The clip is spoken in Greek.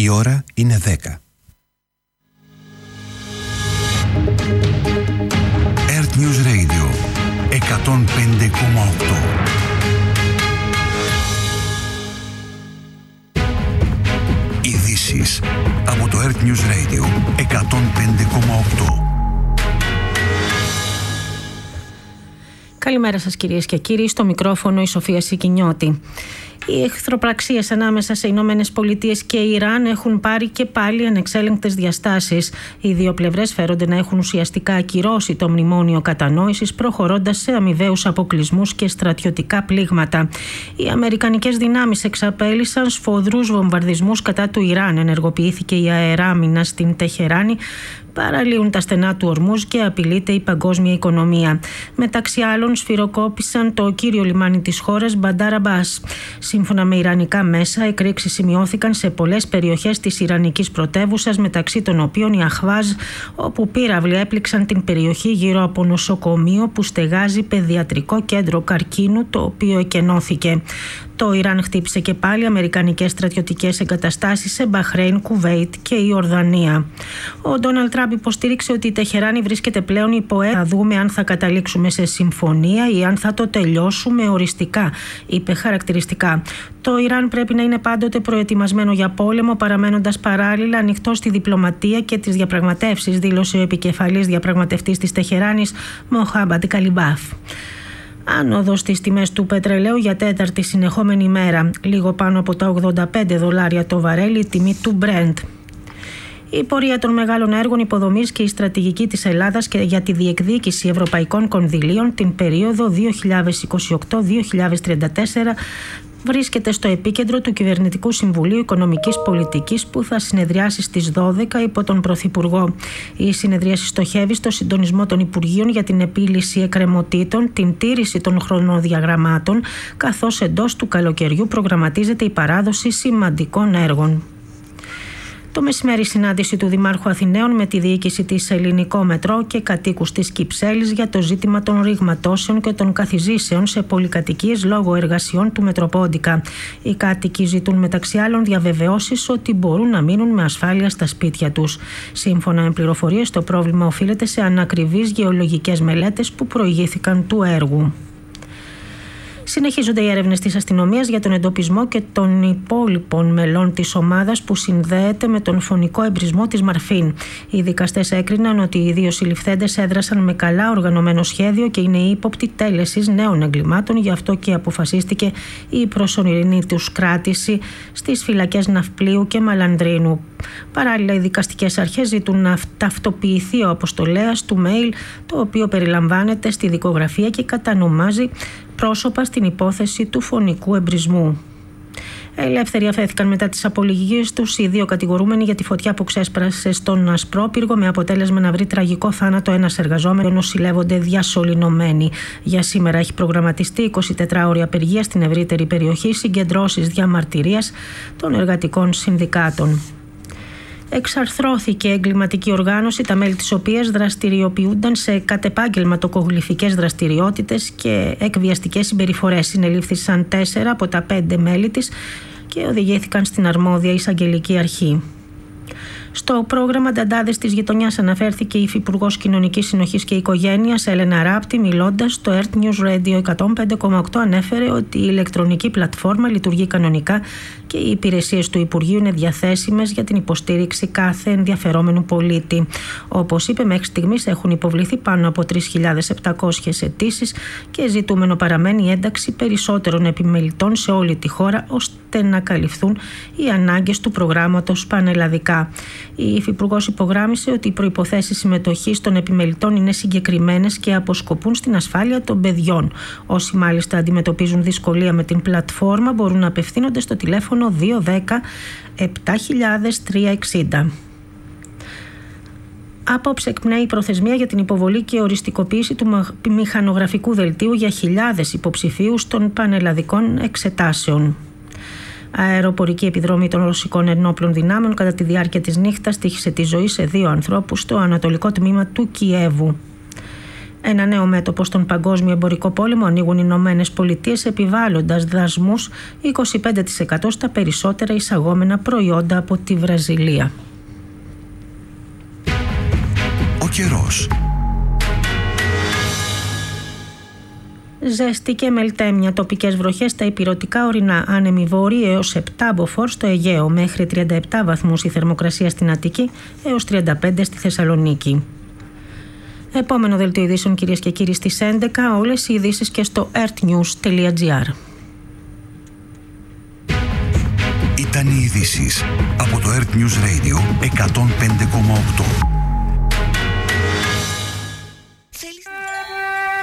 Η ώρα είναι 10. Earth News Radio 105,8. Ειδήσεις από το Earth News Radio 105,8. Καλημέρα σας κυρίες και κύριοι, στο μικρόφωνο η Σοφία Σικινιώτη. Οι εχθροπραξίες ανάμεσα σε Ηνωμένες Πολιτείες και Ιράν έχουν πάρει και πάλι ανεξέλεγκτες διαστάσεις. Οι δύο πλευρές φέρονται να έχουν ουσιαστικά ακυρώσει το μνημόνιο κατανόησης, προχωρώντας σε αμοιβαίους αποκλεισμούς και στρατιωτικά πλήγματα. Οι αμερικανικές δυνάμεις εξαπέλυσαν σφοδρούς βομβαρδισμούς κατά του Ιράν. Ενεργοποιήθηκε η αεράμινα στην Τεχεράνη. Παραλύουν τα στενά του Ορμούζ και απειλείται η παγκόσμια οικονομία. Μεταξύ άλλων, σφυροκόπησαν το κύριο λιμάνι της χώρας, Μπαντάρ Αμπάς. Σύμφωνα με ιρανικά μέσα, εκρήξεις σημειώθηκαν σε πολλές περιοχές της ιρανικής πρωτεύουσας, μεταξύ των οποίων η Αχβάζ, όπου πύραυλοι έπληξαν την περιοχή γύρω από νοσοκομείο που στεγάζει παιδιατρικό κέντρο καρκίνου, το οποίο εκενώθηκε. Το Ιράν χτύπησε και πάλι αμερικανικές στρατιωτικές εγκαταστάσεις σε Μπαχρέιν, Κουβέιτ και η Ορδανία. Ο Ντόναλντ Τραμπ υποστήριξε ότι η Τεχεράνη βρίσκεται πλέον υπό θα δούμε αν θα καταλήξουμε σε συμφωνία ή αν θα το τελειώσουμε οριστικά, είπε χαρακτηριστικά. Το Ιράν πρέπει να είναι πάντοτε προετοιμασμένο για πόλεμο, παραμένοντας παράλληλα ανοιχτό στη διπλωματία και τις διαπραγματεύσεις, δήλωσε ο επικεφαλής διαπραγματευτής της Τεχεράνης, Μοχάμπαντ Καλιμπάφ. Άνοδος στις τιμές του πετρελαίου για τέταρτη συνεχόμενη μέρα, λίγο πάνω από τα $85 το βαρέλι, η τιμή του Brent. Η πορεία των μεγάλων έργων υποδομής και η στρατηγική της Ελλάδας και για τη διεκδίκηση ευρωπαϊκών κονδυλίων την περίοδο 2028-2034 βρίσκεται στο επίκεντρο του Κυβερνητικού Συμβουλίου Οικονομικής Πολιτικής που θα συνεδριάσει στις 12 υπό τον Πρωθυπουργό. Η συνεδρίαση στοχεύει στο συντονισμό των Υπουργείων για την επίλυση εκκρεμωτήτων, την τήρηση των χρονοδιαγραμμάτων, καθώς εντός του καλοκαιριού προγραμματίζεται η παράδοση σημαντικών έργων. Το μεσημέρι η συνάντηση του Δημάρχου Αθηναίων με τη διοίκηση της Ελληνικό Μετρό και κατοίκους της Κυψέλης για το ζήτημα των ρηγματώσεων και των καθιζήσεων σε πολυκατοικίες λόγω εργασιών του Μετροπόντικα. Οι κάτοικοι ζητούν μεταξύ άλλων διαβεβαιώσεις ότι μπορούν να μείνουν με ασφάλεια στα σπίτια τους. Σύμφωνα με πληροφορίες, το πρόβλημα οφείλεται σε ανακριβείς γεωλογικές μελέτες που προηγήθηκαν του έργου. Συνεχίζονται οι έρευνες της αστυνομίας για τον εντοπισμό και των υπόλοιπων μελών της ομάδας που συνδέεται με τον φωνικό εμπρισμό της Μαρφίν. Οι δικαστές έκριναν ότι οι δύο συλληφθέντες έδρασαν με καλά οργανωμένο σχέδιο και είναι ύποπτοι τέλεσης νέων εγκλημάτων, γι' αυτό και αποφασίστηκε η προσωρινή τους κράτηση στις φυλακές Ναυπλίου και Μαλανδρίνου. Παράλληλα, οι δικαστικές αρχές ζητούν να ταυτοποιηθεί ο αποστολέας του mail, το οποίο περιλαμβάνεται στη δικογραφία και κατανομάζει πρόσωπα στην υπόθεση του φωνικού εμπρισμού. Ελεύθεροι αφέθηκαν μετά τις απολογίες τους οι δύο κατηγορούμενοι για τη φωτιά που ξέσπρασε στον Ασπρόπυργο, με αποτέλεσμα να βρει τραγικό θάνατο ένας εργαζόμενος. Νοσηλεύονται διασωληνωμένοι. Για σήμερα έχει προγραμματιστεί 24ωρη απεργία στην ευρύτερη περιοχή, συγκεντρώσεις διαμαρτυρίας των εργατικών συνδικάτων. Εξαρθρώθηκε εγκληματική οργάνωση, τα μέλη της οποίας δραστηριοποιούνταν σε κατεπάγγελματοκογλυφικές δραστηριότητες και εκβιαστικές συμπεριφορές. Συνελήφθησαν 4 από τα 5 μέλη της και οδηγήθηκαν στην αρμόδια εισαγγελική αρχή. Στο πρόγραμμα Νταντάδες της Γειτονιάς αναφέρθηκε η Υφυπουργός Κοινωνικής Συνοχής και Οικογένειας Έλενα Ράπτη, μιλώντας στο Earth News Radio 105,8, ανέφερε ότι η ηλεκτρονική πλατφόρμα λειτουργεί κανονικά και οι υπηρεσίες του Υπουργείου είναι διαθέσιμες για την υποστήριξη κάθε ενδιαφερόμενου πολίτη. Όπως είπε, μέχρι στιγμής έχουν υποβληθεί πάνω από 3.700 αιτήσεις και ζητούμενο παραμένει η ένταξη περισσότερων επιμελητών σε όλη τη χώρα, ώστε να καλυφθούν οι ανάγκες του προγράμματος πανελλαδικά. Η Υφυπουργός υπογράμμισε ότι οι προϋποθέσεις συμμετοχής των επιμελητών είναι συγκεκριμένες και αποσκοπούν στην ασφάλεια των παιδιών. Όσοι μάλιστα αντιμετωπίζουν δυσκολία με την πλατφόρμα μπορούν να απευθύνονται στο τηλέφωνο 210 7360. Απόψε εκπνέει η προθεσμία για την υποβολή και οριστικοποίηση του μηχανογραφικού δελτίου για χιλιάδες υποψηφίους των πανελλαδικών εξετάσεων. Αεροπορική επιδρομή των ρωσικών ενόπλων δυνάμεων κατά τη διάρκεια της νύχτας τύχισε τη ζωή σε 2 ανθρώπους στο ανατολικό τμήμα του Κιέβου. Ένα νέο μέτωπο στον παγκόσμιο εμπορικό πόλεμο ανοίγουν οι Ηνωμένες Πολιτείες, επιβάλλοντας δασμούς 25% στα περισσότερα εισαγόμενα προϊόντα από τη Βραζιλία. Ο καιρός. Ζέστη και μελτέμια, τοπικές βροχές στα ηπειρωτικά ορεινά, άνεμοι βόρειοι έως 7 μποφόρ στο Αιγαίο, μέχρι 37 βαθμούς η θερμοκρασία στην Αττική έως 35 στη Θεσσαλονίκη. Επόμενο δελτίο ειδήσεων, κυρίες και κύριοι, στις 11, όλες οι ειδήσεις και στο earthnews.gr. Ήταν οι ειδήσεις από το Earth News Radio 105,8.